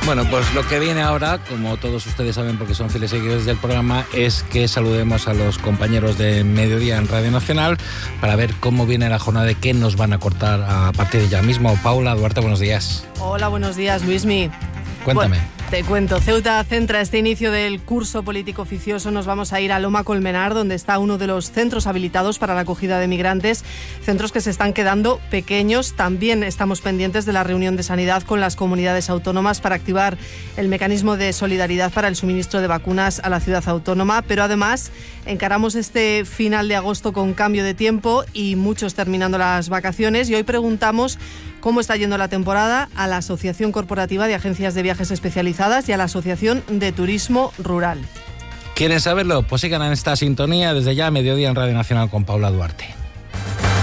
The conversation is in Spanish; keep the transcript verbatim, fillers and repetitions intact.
Bueno, pues lo que viene ahora, como todos ustedes saben porque son fieles seguidores del programa, es que saludemos a los compañeros de Mediodía en Radio Nacional para ver cómo viene la jornada y qué nos van a cortar a partir de ya mismo. Paula Duarte, buenos días. Hola, buenos días, Luismi. Cuéntame. Bueno, te cuento, Ceuta centra este inicio del curso político oficioso. Nos vamos a ir a Loma Colmenar, donde está uno de los centros habilitados para la acogida de migrantes, centros que se están quedando pequeños. También estamos pendientes de la reunión de sanidad con las comunidades autónomas para activar el mecanismo de solidaridad para el suministro de vacunas a la ciudad autónoma, pero además encaramos este final de agosto con cambio de tiempo y muchos terminando las vacaciones, y hoy preguntamos cómo está yendo la temporada a la Asociación Corporativa de Agencias de Viajes Especializadas y a la Asociación de Turismo Rural. ¿Quieren saberlo? Pues sigan en esta sintonía desde ya, Mediodía en Radio Nacional con Paula Duarte.